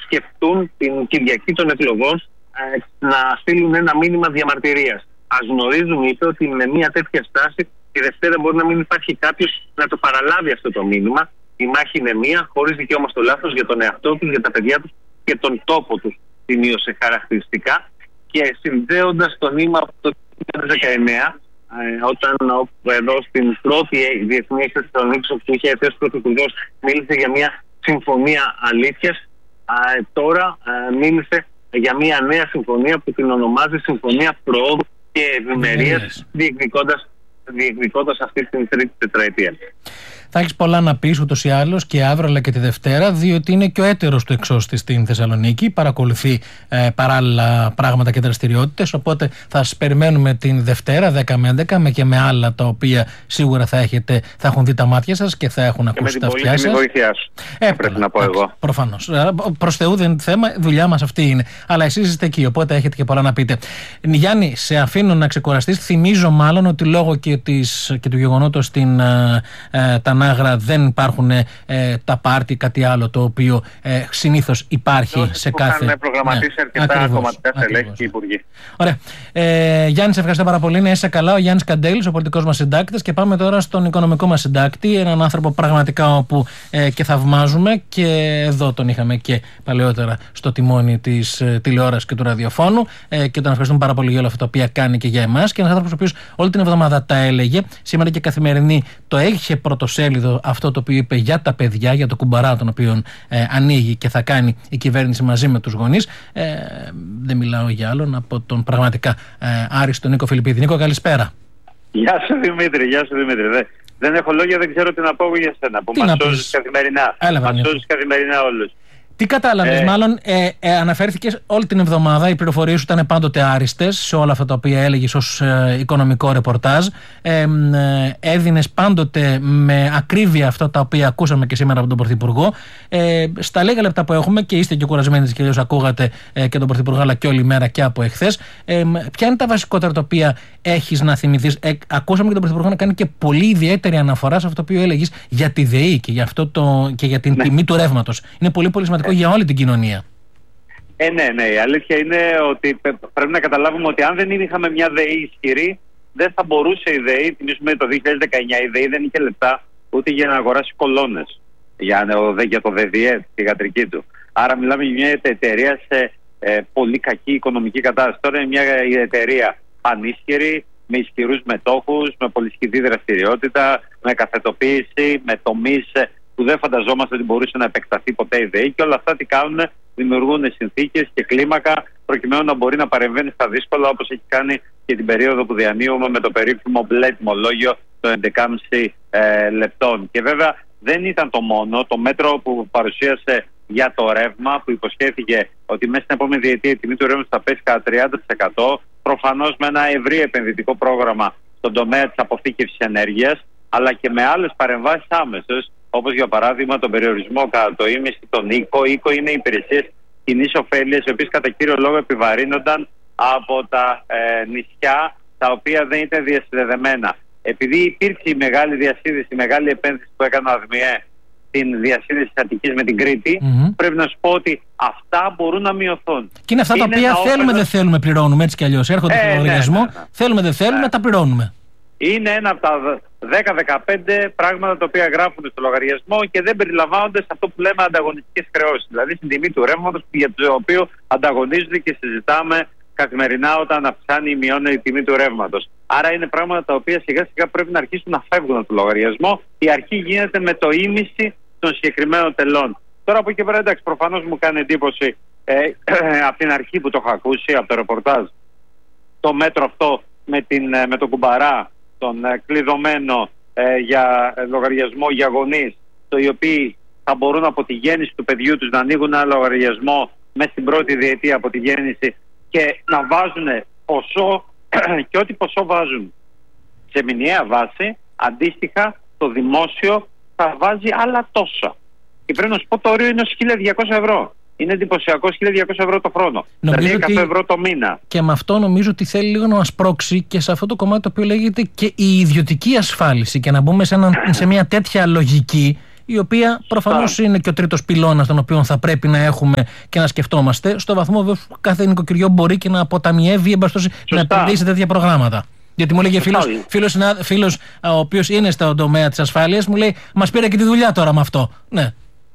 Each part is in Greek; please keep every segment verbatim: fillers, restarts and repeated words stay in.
σκεφτούν την Κυριακή των εκλογών να στείλουν ένα μήνυμα διαμαρτυρίας. Ας γνωρίζουν, είπε, ότι με μια τέτοια στάση τη Δευτέρα μπορεί να μην υπάρχει κάποιος να το παραλάβει αυτό το μήνυμα. Η μάχη είναι μία, χωρίς δικαίωμα στο λάθος, για τον εαυτό τους, για τα παιδιά τους και τον τόπο τους, σημείωσε χαρακτηριστικά. Και συνδέοντας το νήμα από το δύο χιλιάδες δεκαεννέα, όταν εδώ στην πρώτη διεθνή έκθεση των Θεσσαλονίκη που είχε θέσει ο Πρωθυπουργός, μίλησε για μια συμφωνία αλήθειας. Τώρα μίλησε για μια νέα συμφωνία που την ονομάζει Συμφωνία Προόδου και Ευημερίας, διεκδικώντας, διεκδικώντας αυτή την τρίτη τετραετία. Θα έχεις πολλά να πεις ούτως ή άλλως και αύριο αλλά και τη Δευτέρα, διότι είναι και ο έτερος του εξώστη στην Θεσσαλονίκη. Παρακολουθεί ε, παράλληλα πράγματα και δραστηριότητες. Οπότε θα σας περιμένουμε την Δευτέρα δέκα με έντεκα με και με άλλα τα οποία σίγουρα θα, έχετε, θα έχουν δει τα μάτια σας και θα έχουν ακούσει τα αυτιά σας. Και με την βοήθειά σου. Ε, πρέπει να πω εγώ. Προφανώς. Προς Θεού δεν είναι θέμα, η δουλειά μας αυτή είναι. Αλλά εσείς είστε εκεί, οπότε έχετε και πολλά να πείτε. Γιάννη, σε αφήνω να ξεκουραστείς. Θυμίζω μάλλον ότι λόγω και, της, και του γεγονότος στην ε, ε, Τανάγρα δεν υπάρχουν ε, τα πάρτι, κάτι άλλο το οποίο ε, συνήθως υπάρχει Λώς σε κάθε. Είχαν προγραμματίσει ναι, αρκετά κομματικά στελέχη και υπουργοί. Ωραία. Ε, Γιάννη, σε ευχαριστώ πάρα πολύ. Να είσαι καλά. Ο Γιάννης Καντέλης, ο πολιτικός μας συντάκτης. Και πάμε τώρα στον οικονομικό μας συντάκτη. Έναν άνθρωπο πραγματικά όπου ε, και θαυμάζουμε. Και εδώ τον είχαμε και παλαιότερα στο τιμόνι της ε, τηλεόρασης και του ραδιοφώνου. Ε, και τον ευχαριστούμε πάρα πολύ για όλα αυτά τα οποία κάνει και για εμάς. Και ένας άνθρωπος ο οποίος όλη την εβδομάδα τα έλεγε. Σήμερα και Καθημερινή το είχε πρωτοσέλιδο αυτό το οποίο είπε για τα παιδιά, για το κουμπαρά τον οποίο ε, ανοίγει και θα κάνει η κυβέρνηση μαζί με τους γονείς. Ε, δεν μιλάω για άλλον από τον πραγματικά ε, άριστο Νίκο Φιλιππίδη. Νίκο, καλησπέρα. Γεια σου Δημήτρη, γεια σου Δημήτρη. Δεν, δεν έχω λόγια, δεν ξέρω τι να πω για σένα που μας σώζεις καθημερινά. Μας σώζεις καθημερινά όλους. Τι κατάλαβες, ε... μάλλον ε, ε, αναφέρθηκες όλη την εβδομάδα, οι πληροφορίες σου ήταν πάντοτε άριστες σε όλα αυτά τα οποία έλεγες ως ε, οικονομικό ρεπορτάζ. Ε, ε, έδινες πάντοτε με ακρίβεια αυτά τα οποία ακούσαμε και σήμερα από τον Πρωθυπουργό. Ε, στα λίγα λεπτά που έχουμε, και είστε και κουρασμένοι και ιδίως ακούγατε ε, και τον Πρωθυπουργό, αλλά και όλη μέρα και από εχθές. Ε, ποια είναι τα βασικότερα τα οποία έχεις να θυμηθείς? Ε, ακούσαμε και τον Πρωθυπουργό να κάνει και πολύ ιδιαίτερη αναφορά σε αυτό το οποίο έλεγες για τη ΔΕΗ και για, αυτό το, και για την ναι. τιμή του ρεύματος. Είναι πολύ πολύ σημαντικό για όλη την κοινωνία. Ε, ναι, ναι. Η αλήθεια είναι ότι πρέπει να καταλάβουμε ότι αν δεν είχαμε μια ΔΕΗ ισχυρή, δεν θα μπορούσε η ΔΕΗ, θυμίσουμε το δύο χιλιάδες δεκαεννέα, η ΔΕΗ δεν είχε λεπτά ούτε για να αγοράσει κολόνες για, για το ΔΕΔΙΕ, τη γατρική του. Άρα μιλάμε για μια εταιρεία σε ε, πολύ κακή οικονομική κατάσταση. Τώρα είναι μια εταιρεία πανίσχυρη, με ισχυρούς μετόχους, με πολυσχηδή δραστηριότητα, με καθετοποίηση, με τομείς που δεν φανταζόμαστε ότι μπορούσε να επεκταθεί ποτέ η ΔΕΗ, και όλα αυτά τι κάνουν? Δημιουργούν συνθήκες και κλίμακα προκειμένου να μπορεί να παρεμβαίνει στα δύσκολα, όπως έχει κάνει και την περίοδο που διανύουμε με το περίφημο μπλε τιμολόγιο των έντεκα κόμμα πέντε λεπτών. Και βέβαια δεν ήταν το μόνο. Το μέτρο που παρουσίασε για το ρεύμα, που υποσχέθηκε ότι μέσα στην επόμενη διετία η τιμή του ρεύματος θα πέσει κατά τριάντα τοις εκατό, προφανώς με ένα ευρύ επενδυτικό πρόγραμμα στον τομέα της αποθήκευσης ενέργειας, αλλά και με άλλες παρεμβάσεις άμεσες, όπως για παράδειγμα τον περιορισμό κατά το ίμιση των οίκο. Οίκο είναι υπηρεσίες κοινής ωφέλειας, οι οποίες κατά κύριο λόγο επιβαρύνονταν από τα ε, νησιά τα οποία δεν ήταν διασυνδεδεμένα. Επειδή υπήρξε η μεγάλη διασύνδεση, η μεγάλη επένδυση που έκανε ο ΑΔΜΙΕ στην διασύνδεση της Αττικής με την Κρήτη, mm-hmm. πρέπει να σου πω ότι αυτά μπορούν να μειωθούν. Και είναι αυτά είναι τα οποία θέλουμε όφελος... δεν θέλουμε πληρώνουμε, έτσι κι αλλιώς. Έρχονται ε, στο λογαριασμό, ναι, ναι, ναι. θέλουμε δεν θέλουμε, ναι. τα πληρώνουμε. Είναι ένα από τα δέκα με δεκαπέντε πράγματα τα οποία γράφουν στο λογαριασμό και δεν περιλαμβάνονται σε αυτό που λέμε ανταγωνιστικές χρεώσεις. Δηλαδή στην τιμή του ρεύματος, για το οποίο ανταγωνίζονται και συζητάμε καθημερινά όταν αυξάνει ή μειώνει η τιμή του ρεύματος. Άρα είναι πράγματα τα οποία σιγά σιγά πρέπει να αρχίσουν να φεύγουν από το λογαριασμό. Η αρχή γίνεται με το ίμιση των συγκεκριμένων τελών. Τώρα από εκεί πέρα, εντάξει, προφανώς μου κάνει εντύπωση ε, ε, από την αρχή που το έχω ακούσει, από το ρεπορτάζ, το μέτρο αυτό με, την, με τον κουμπαρά, τον ε, κλειδωμένο ε, για ε, λογαριασμό για γονείς, το οι οποίοι θα μπορούν από τη γέννηση του παιδιού τους να ανοίγουν ένα λογαριασμό μέσα στην πρώτη διετία από τη γέννηση και να βάζουν ποσό και ό,τι ποσό βάζουν σε μηνιαία βάση, αντίστοιχα το δημόσιο θα βάζει άλλα τόσα. Και πρέπει να σου πω το όριο είναι ως χίλια διακόσια ευρώ. Είναι εντυπωσιακό, χίλια διακόσια ευρώ το χρόνο. Νομίζω δηλαδή εκατό ευρώ το μήνα. Και με αυτό νομίζω ότι θέλει λίγο να μας πρόξει και σε αυτό το κομμάτι το οποίο λέγεται και η ιδιωτική ασφάλιση. Και να μπούμε σε, ένα, σε μια τέτοια λογική, η οποία προφανώς είναι και ο τρίτος πυλώνας τον οποίο θα πρέπει να έχουμε και να σκεφτόμαστε, στο βαθμό που κάθε νοικοκυριό μπορεί και να αποταμιεύει, εμπαστώσει, να επενδύσει σε τέτοια προγράμματα. Γιατί μου έλεγε φίλος, φίλος, φίλος ο οποίος είναι στον τομέα της ασφάλειας, μου λέει, μας πήρε και τη δουλειά τώρα με αυτό. Ναι.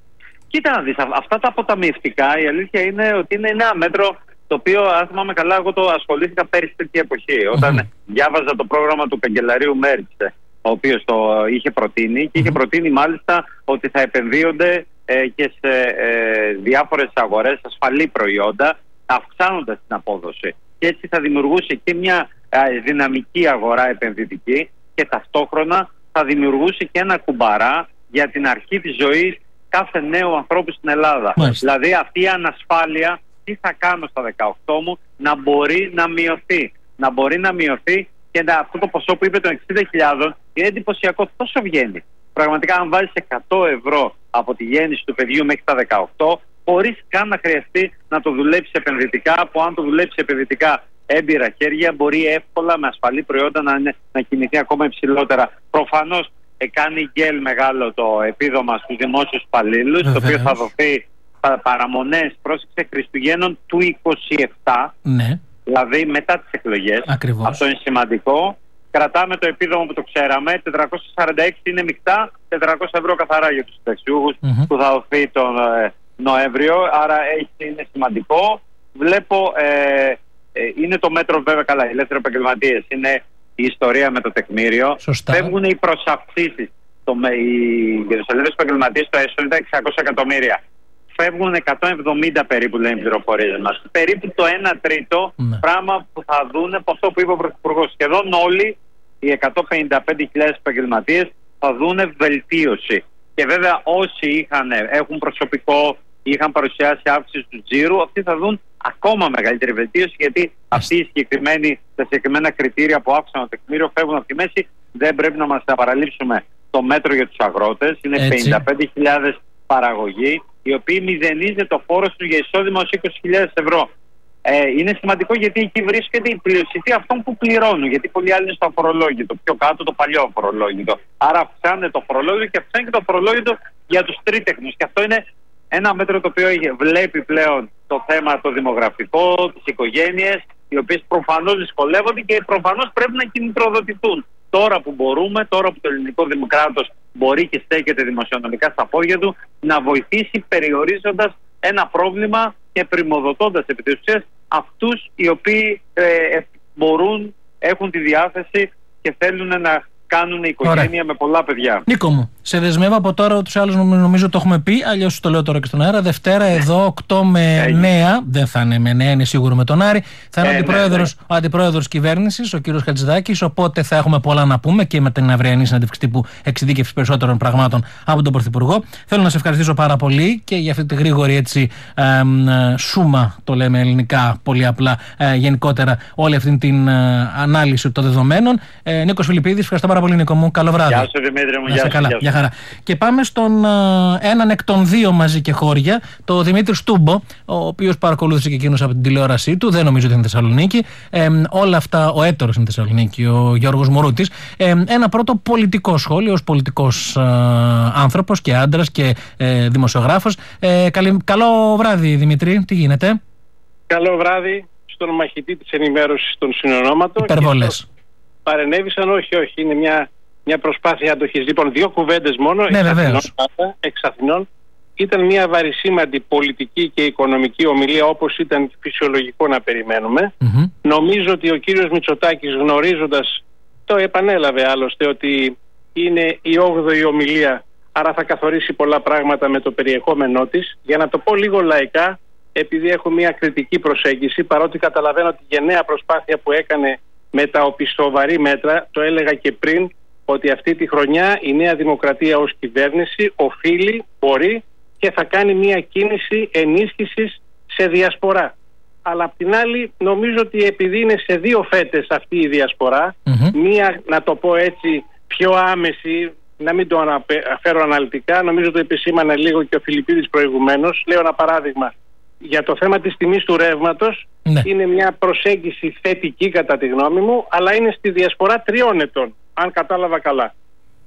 Κοίτα να δεις, αυτά τα αποταμιευτικά, η αλήθεια είναι ότι είναι ένα μέτρο το οποίο, αν θυμάμαι καλά, εγώ το ασχολήθηκα πέρυσι τέτοια εποχή. Mm-hmm. Όταν διάβαζα το πρόγραμμα του καγκελαρίου Μέρτς, ο οποίος το είχε προτείνει, και mm-hmm. είχε προτείνει μάλιστα ότι θα επενδύονται ε, και σε ε, διάφορες αγορές ασφαλή προϊόντα, αυξάνοντας την απόδοση. Και έτσι θα δημιουργούσε και μια ε, δυναμική αγορά επενδυτική και ταυτόχρονα θα δημιουργούσε και ένα κουμπαρά για την αρχή της ζωής κάθε νέου ανθρώπου στην Ελλάδα. Μάλιστα. Δηλαδή αυτή η ανασφάλεια, τι θα κάνω στα δεκαοκτώ μου, να μπορεί να μειωθεί. Να μπορεί να μειωθεί και να, αυτό το ποσό που είπε των εξήντα χιλιάδων είναι εντυπωσιακό. Τόσο βγαίνει. Πραγματικά, αν βάλεις εκατό ευρώ από τη γέννηση του παιδιού μέχρι τα δεκαοκτώ, χωρίς καν να χρειαστεί να το δουλέψει επενδυτικά, που αν το δουλέψει επενδυτικά έμπειρα χέρια, μπορεί εύκολα με ασφαλή προϊόντα να, είναι, να κινηθεί ακόμα υψηλότερα. Προφανώς ε, κάνει γκέλ μεγάλο το επίδομα στους δημόσιους υπαλλήλους, το οποίο θα δοθεί παραμονές, πρόσεξε, Χριστουγέννων του είκοσι επτά, ναι. Δηλαδή μετά τις εκλογές. Ακριβώς. Αυτό είναι σημαντικό. Κρατάμε το επίδομα που το ξέραμε, τετρακόσια σαράντα έξι είναι μεικτά, τετρακόσια ευρώ καθαρά για τους συνταξιούχους mm-hmm. που θα δοθεί τον ε, Νοέμβριο, άρα είναι σημαντικό. Βλέπω, ε, ε, είναι το μέτρο βέβαια καλά, οι ελεύθεροι επαγγελματίες, είναι η ιστορία με το τεκμήριο. Σωστά. Φεύγουν οι προσαυξήσεις. Το, οι, για τους ελεύθερους επαγγελματίες το έσοδο ήταν εξακόσια εκατομμύρια. Φεύγουν εκατόν εβδομήντα περίπου, λένε οι πληροφορίες μας. Περίπου το ένα τρίτο, ναι. Πράγμα που θα δουν από αυτό που είπε ο Πρωθυπουργός. Σχεδόν όλοι οι εκατόν πενήντα πέντε χιλιάδες επαγγελματίες θα δουν βελτίωση. Και βέβαια όσοι είχαν, έχουν προσωπικό, είχαν παρουσιάσει αύξηση του τζίρου, αυτοί θα δουν ακόμα μεγαλύτερη βελτίωση, γιατί αυτοί οι συγκεκριμένοι, τα συγκεκριμένα κριτήρια που άφησαν το τεκμήριο φεύγουν από τη μέση. Δεν πρέπει να μας παραλείψουμε το μέτρο για τους αγρότες. Είναι έτσι. πενήντα πέντε χιλιάδες παραγωγοί, οι οποίοι μηδενίζεται το φόρος του για εισόδημα ως είκοσι χιλιάδες ευρώ. Ε, είναι σημαντικό γιατί εκεί βρίσκεται η πλειοψηφία αυτών που πληρώνουν. Γιατί πολλοί άλλοι είναι στο αφορολόγητο, πιο κάτω το παλιό αφορολόγητο. Άρα αυξάνεται το φορολόγητο και αυξάνει και το φορολόγητο για τους τρίτεχνους. Και αυτό είναι ένα μέτρο το οποίο βλέπει πλέον το θέμα το δημογραφικό, τις οικογένειες, οι οποίες προφανώς δυσκολεύονται και προφανώς πρέπει να κινητροδοτηθούν. Τώρα που μπορούμε, τώρα που το ελληνικό δημοκράτος μπορεί και στέκεται δημοσιονομικά στα πόδια του, να βοηθήσει περιορίζοντας ένα πρόβλημα και πριμοδοτώντας επί της ουσίας αυτούς οι οποίοι ε, μπορούν, έχουν τη διάθεση και θέλουν να κάνουν οικογένεια. Ωραία. Με πολλά παιδιά. Νίκο μου, σε δεσμεύω από τώρα, ούτως ή άλλως νομίζω το έχουμε πει, αλλιώς το λέω τώρα και στον αέρα. Δευτέρα εδώ οκτώ με εννέα, δεν θα είναι με εννέα, είναι σίγουρο με τον Άρη, θα είναι ε, ο αντιπρόεδρος, ναι, ναι. ο αντιπρόεδρος κυβέρνησης, ο κύριος Χατζηδάκης, οπότε θα έχουμε πολλά να πούμε και με την αυριανή συνέντευξη τύπου εξειδίκευσης περισσότερων πραγμάτων από τον Πρωθυπουργό. Θέλω να σε ευχαριστήσω πάρα πολύ και για αυτή τη γρήγορη έτσι ε, ε, σούμα, το λέμε ελληνικά πολύ απλά, ε, γενικότερα όλη αυτή την ε, ανάλυση των δεδομένων. Ε, Νίκος Φιλιππίδης, ευχαριστώ πάρα πολύ, Νίκο μου. Καλό βράδυ. Γεια σου, Δημήτρη μου. Γεια σου. Καλά. Γεια χαρά. Και πάμε στον α, έναν εκ των δύο μαζί και χώρια, το Δημήτρη Στούμπο, ο οποίος παρακολούθησε και εκείνος από την τηλεόρασή του. Δεν νομίζω ότι είναι Θεσσαλονίκη. Ε, όλα αυτά, ο έτερος είναι Θεσσαλονίκη, ο Γιώργος Μουρούτης. Ε, ένα πρώτο πολιτικό σχόλιο, ως πολιτικός α, άνθρωπος και άντρας και ε, δημοσιογράφος. Ε, καλή, καλό βράδυ, Δημήτρη. Τι γίνεται? Καλό βράδυ στον μαχητή της ενημέρωσης των συνονόματων. Υπερβολές. Παρενέβησαν, όχι, όχι, είναι μια, μια προσπάθεια αντοχής. Λοιπόν, δύο κουβέντες μόνο, ναι, εξ, Αθηνών, εξ Αθηνών. Ήταν μια βαρισίμαντη πολιτική και οικονομική ομιλία, όπως ήταν φυσιολογικό να περιμένουμε. Mm-hmm. Νομίζω ότι ο κύριος Μητσοτάκης, γνωρίζοντας, το επανέλαβε άλλωστε, ότι είναι η όγδοη ομιλία, άρα θα καθορίσει πολλά πράγματα με το περιεχόμενό της. Για να το πω λίγο λαϊκά, επειδή έχω μια κριτική προσέγγιση, παρότι καταλαβαίνω τη γενναία προσπάθεια που έκανε με τα οπισθοβαρή μέτρα, το έλεγα και πριν, ότι αυτή τη χρονιά η Νέα Δημοκρατία ως κυβέρνηση οφείλει, μπορεί και θα κάνει μια κίνηση ενίσχυσης σε διασπορά. Αλλά απ' την άλλη νομίζω ότι επειδή είναι σε δύο φέτες αυτή η διασπορά, mm-hmm. μία, να το πω έτσι, πιο άμεση, να μην το αναφέρω αναλυτικά, νομίζω το επισήμανε λίγο και ο Φιλιππίδης προηγουμένως. Λέω ένα παράδειγμα. Για το θέμα της τιμής του ρεύματος, ναι. είναι μια προσέγγιση θετική κατά τη γνώμη μου, αλλά είναι στη διασπορά τριών ετών, αν κατάλαβα καλά.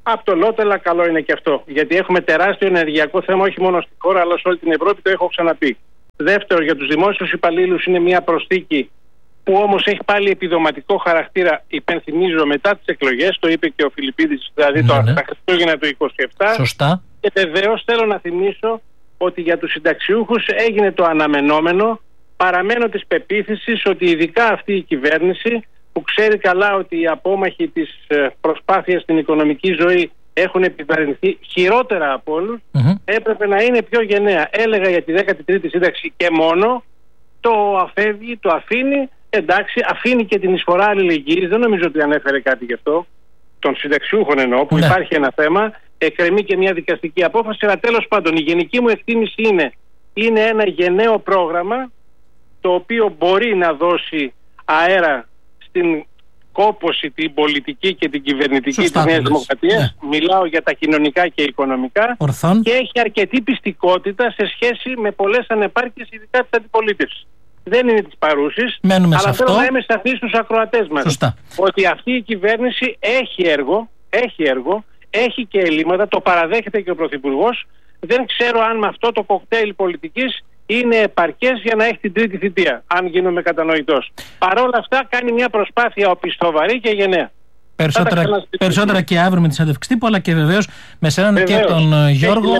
Από το Λότελα καλό είναι και αυτό. Γιατί έχουμε τεράστιο ενεργειακό θέμα, όχι μόνο στη χώρα, αλλά σε όλη την Ευρώπη, το έχω ξαναπεί. Δεύτερο, για τους δημόσιους υπαλλήλους είναι μια προσθήκη που όμως έχει πάλι επιδοματικό χαρακτήρα, υπενθυμίζω, μετά τις εκλογές. Το είπε και ο Φιλιππίδης, δηλαδή ναι, το, ναι. τα Χριστούγεννα του είκοσι επτά. Σωστά. Και βεβαίως θέλω να θυμίσω ότι για τους συνταξιούχους έγινε το αναμενόμενο. Παραμένω της πεποίθησης ότι ειδικά αυτή η κυβέρνηση, που ξέρει καλά ότι οι απόμαχοι της προσπάθειας στην οικονομική ζωή έχουν επιβαρυνθεί χειρότερα από όλους, mm-hmm. έπρεπε να είναι πιο γενναία. Έλεγα για τη δέκατη τρίτη σύνταξη και μόνο, το αφεύγει, το αφήνει, εντάξει, αφήνει και την εισφορά αλληλεγγύης, δεν νομίζω ότι ανέφερε κάτι γι' αυτό, των συνταξιούχων εννοώ, που mm-hmm. υπάρχει ένα θέμα, εκκρεμεί και μια δικαστική απόφαση, αλλά τέλος πάντων η γενική μου εκτίμηση είναι, είναι ένα γενναίο πρόγραμμα, το οποίο μπορεί να δώσει αέρα στην κόπωση την πολιτική και την κυβερνητική της Νέας Δημοκρατίας. Ναι. Μιλάω για τα κοινωνικά και οικονομικά. Ορθόν. Και έχει αρκετή πιστικότητα σε σχέση με πολλές ανεπάρκειες, ειδικά της αντιπολίτευσης. Δεν είναι της παρούσης, μένουμε αλλά σε θέλω αυτό. να είμαι σαφής στους ακροατές μας. Σωστά. Ότι αυτή η κυβέρνηση έχει έργο, έχει έργο, έχει και ελλείμματα, το παραδέχεται και ο Πρωθυπουργός. Δεν ξέρω αν με αυτό το κοκτέιλ πολιτικής είναι επαρκές για να έχει την τρίτη θητεία, αν γίνομαι κατανοητός. Παρ' όλα αυτά κάνει μια προσπάθεια οπισθοβαρή και γενναία. Περισσότερα, περισσότερα και αύριο με τη συνέντευξη τύπου, αλλά και βεβαίως με σένα και τον Γιώργο.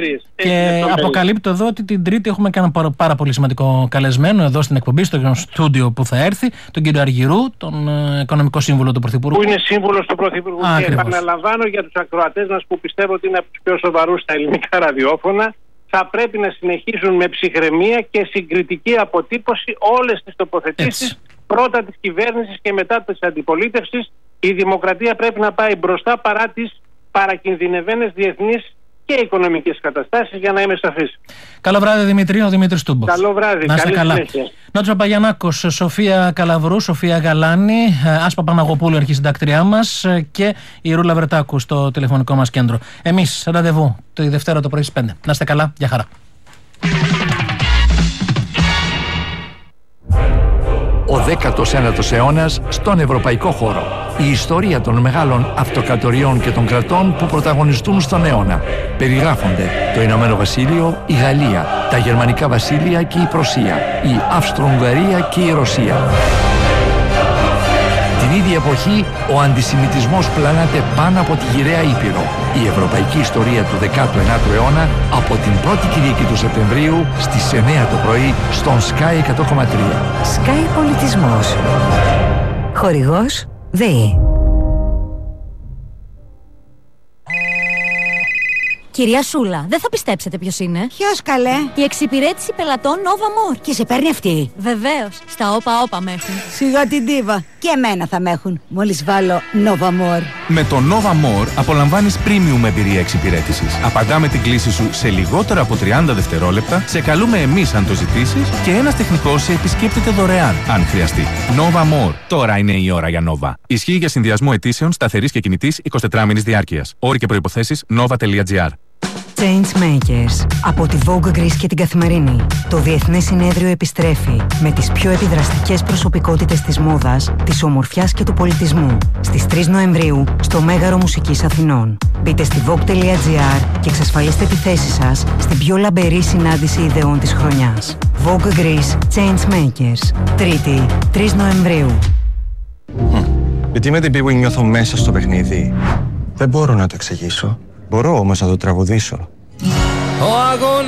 Και αποκαλύπτω εδώ ότι την Τρίτη έχουμε και ένα πάρα, πάρα πολύ σημαντικό καλεσμένο εδώ στην εκπομπή, στο στούντιο που θα έρθει, τον κύριο Αργυρού, τον οικονομικό σύμβουλο του Πρωθυπουργού. Που είναι σύμβουλος του Πρωθυπουργού. Α, και επαναλαμβάνω για τους ακροατές μας που πιστεύω ότι είναι από τους πιο σοβαρούς στα ελληνικά ραδιόφωνα. Θα πρέπει να συνεχίσουν με ψυχραιμία και συγκριτική αποτύπωση όλες τις τοποθετήσεις. Έτσι. Πρώτα της κυβέρνησης και μετά της αντιπολίτευσης. Η δημοκρατία πρέπει να πάει μπροστά παρά τις παρακινδυνευμένες διεθνείς και οικονομικές καταστάσεις, για να είμαι σαφής. Καλό βράδυ, Δημήτρη. Ο Δημήτρης Τούμπος. Καλό βράδυ. Να είστε καλά. Νότος Παπαγιαννάκος, Σοφία Καλαβρού, Σοφία Γαλάνη, Άσπα Παναγοπούλου, αρχισυντακτριά μας, και η Ρούλα Βρετάκου στο τηλεφωνικό μας κέντρο. Εμείς ραντεβού τη Δευτέρα το πρωί στις πέντε. Να είστε καλά. Γεια χαρά. Ο δέκατος ένατος αιώνας στον ευρωπαϊκό χώρο. Η ιστορία των μεγάλων αυτοκρατοριών και των κρατών που πρωταγωνιστούν στον αιώνα. Περιγράφονται το Ηνωμένο Βασίλειο, η Γαλλία, τα Γερμανικά Βασίλεια και η Πρωσία, η Αυστρο-Ουγγαρία και η Ρωσία. Την ίδια εποχή, ο αντισημιτισμός πλανάται πάνω από τη γυραιά Ήπειρο. Η ευρωπαϊκή ιστορία του δέκατου ένατου αιώνα από την πρώτη Κυριακή του Σεπτεμβρίου στις εννιά το πρωί στον Sky εκατό κόμμα τρία. Sky Πολιτισμός. Χορηγός ΔΕΗ. Κυρία Σούλα, δεν θα πιστέψετε ποιος είναι. Ποιος, καλέ? Η εξυπηρέτηση πελατών Nova More. Και σε παίρνει αυτή? Βεβαίως. Στα όπα όπα με έχουν. Σιγά την ντίβα. Και εμένα θα με έχουν, μόλις βάλω Nova More. Με το Nova More απολαμβάνεις premium εμπειρία εξυπηρέτησης. Απαντάμε την κλήση σου σε λιγότερα από τριάντα δευτερόλεπτα, σε καλούμε εμείς αν το ζητήσεις και ένας τεχνικός σε επισκέπτεται δωρεάν αν χρειαστεί. Nova More. Τώρα είναι η ώρα για Nova. Ισχύει για συνδυασμό αιτήσεων σταθερής και κινητής εικοσιτετράμηνης διάρκειας. Όροι και προϋποθέσεις nova τελεία gr. Changemakers. Από τη Vogue Greece και την Καθημερινή, το Διεθνές Συνέδριο επιστρέφει με τις πιο επιδραστικές προσωπικότητες της μόδας, της ομορφιάς και του πολιτισμού. Στις τρεις Νοεμβρίου, στο Μέγαρο Μουσικής Αθηνών. Μπείτε στη vogue τελεία gr και εξασφαλίστε τη θέση σας στην πιο λαμπερή συνάντηση ιδεών της χρονιάς. Vogue Greece Changemakers. Τρίτη, τρεις Νοεμβρίου. Mm. Γιατί με την πίγου νιώθω μέσα στο παιχνίδι. Δεν μπορώ να το εξηγήσω. Μπορώ όμως να το τραγουδήσω.